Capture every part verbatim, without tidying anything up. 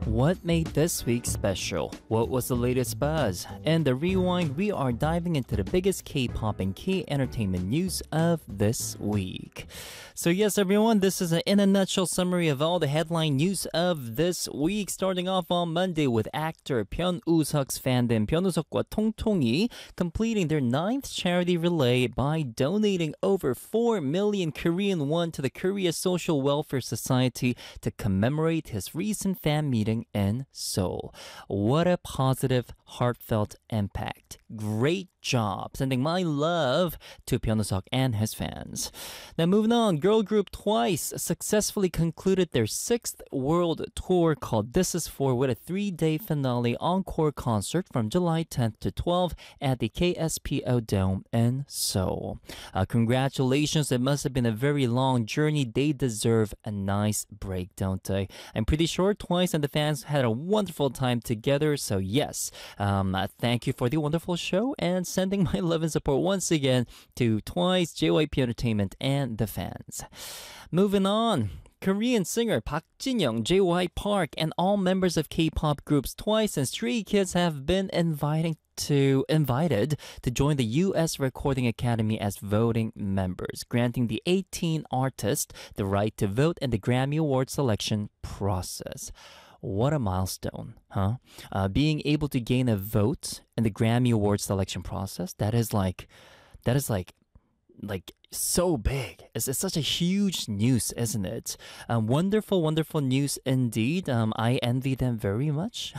What made this week special? What was the latest buzz? In the Rewind, we are diving into the biggest K-pop and K-entertainment news of this week. So yes, everyone, this is an in a nutshell summary of all the headline news of this week. Starting off on Monday with actor Pyun Woo-seok's fandom Pyun Woo-seok과 통통이 completing their ninth charity relay by donating over four million Korean won to the Korea Social Welfare Society to commemorate his recent fan meeting in Seoul. What a positive, heartfelt impact. Great job. Sending my love to Pyun Woo-seok and his fans. Now moving on, girl group Twice successfully concluded their sixth world tour called This Is For with a three-day finale encore concert from July tenth to twelfth at the K S P O Dome in Seoul. Uh, congratulations. It must have been a very long journey. They deserve a nice break, don't they? I'm pretty sure Twice and the fans had a wonderful time together. So yes, um, uh, thank you for the wonderful show and sending my love and support once again to Twice, J Y P Entertainment, and the fans. Moving on. Korean singer Park Jin-young, J Y Park, and all members of K-pop groups Twice and Stray Kids have been inviting to invited to join the U S Recording Academy as voting members, granting the eighteen artists the right to vote in the Grammy Award selection process. What a milestone, huh? Uh, being able to gain a vote in the Grammy Award selection process, that is like, that is like, like so big. It's, it's such a huge news, isn't it? Um, wonderful, wonderful news indeed. Um, I envy them very much.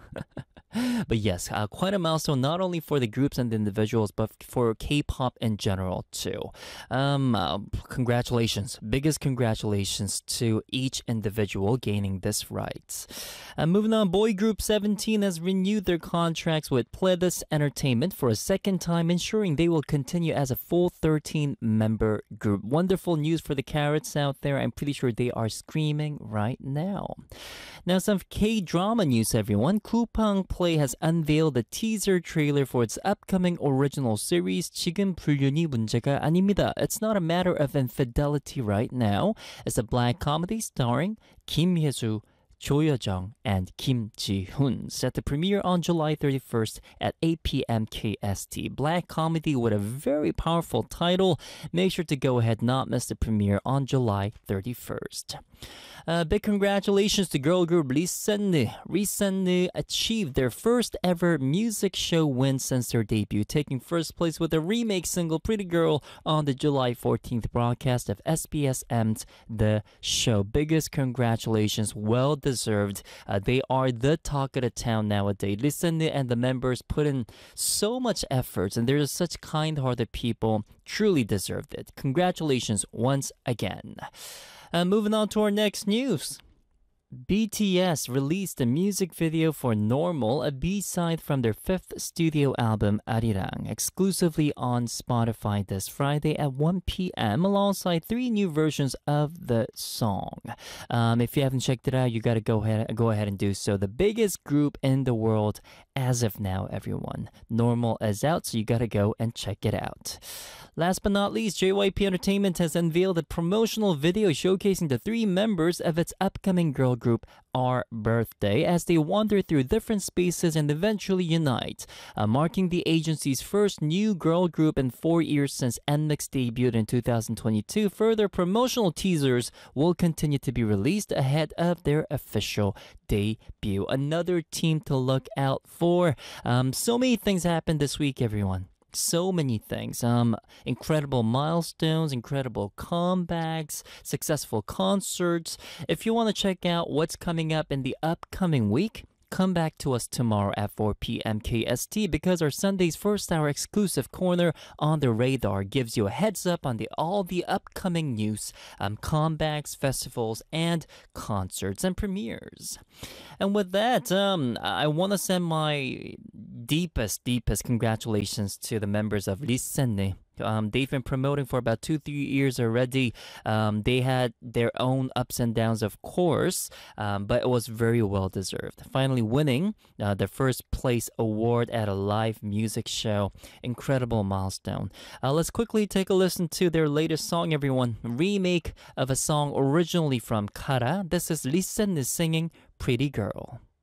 But yes, uh, quite a milestone not only for the groups and the individuals, but for K-pop in general too. Um, uh, congratulations, biggest congratulations to each individual gaining this right. Uh, moving on, boy group seventeen has renewed their contracts with Pledis Entertainment for a second time, ensuring they will continue as a full thirteen-member group. Wonderful news for the Carrots out there. I'm pretty sure they are screaming right now. Now, some K-drama news, everyone. Coupang Play has unveiled a teaser trailer for its upcoming original series, 지금 불륜이 문제가 아닙니다. It's not a matter of infidelity right now. It's a black comedy starring Kim Hye-soo, Cho Yo-jung, and Kim Ji-hoon, set to premiere on July thirty-first at eight p.m. K S T. Black comedy with a very powerful title. Make sure to go ahead, not miss the premiere on July thirty-first. Uh, big congratulations to girl group Lee Sen-ri. Lee Sen-ri achieved their first ever music show win since their debut, taking first place with a remake single Pretty Girl on the July fourteenth broadcast of S B S M's The Show. Biggest congratulations, well deserved. Uh, they are the talk of the town nowadays. Lee Sen-ri and the members put in so much effort, and they're such kind-hearted people. Truly deserved it. Congratulations once again. Uh, moving on to our next news. B T S released a music video for Normal, a B-side from their fifth studio album, Arirang, exclusively on Spotify this Friday at one p.m. alongside three new versions of the song. Um, if you haven't checked it out, you gotta go ahead, go ahead and do so. The biggest group in the world as of now, everyone. Normal is out, so you gotta go and check it out. Last but not least, J Y P Entertainment has unveiled a promotional video showcasing the three members of its upcoming girl group, Our Birthday, as they wander through different spaces and eventually unite, uh, marking the agency's first new girl group in four years since N M I X debuted in two thousand twenty-two. Further promotional teasers will continue to be released ahead of their official debut. Another team to look out for. Um, so many things happened this week, everyone. So many things. Um, incredible milestones, incredible comebacks, successful concerts. If you want to check out what's coming up in the upcoming week, come back to us tomorrow at four p.m. K S T because our Sunday's first hour exclusive corner on the radar gives you a heads up on the all the upcoming news, um, comebacks, festivals, and concerts and premieres. And with that, um, I want to send my deepest, deepest congratulations to the members of Lee Sen-ri Um, they've been promoting for about two, three years already. Um, they had their own ups and downs, of course, um, but it was very well deserved. Finally winning uh, the first place award at a live music show. Incredible milestone. Uh, let's quickly take a listen to their latest song, everyone. Remake of a song originally from Kara. This is Listen is singing Pretty Girl.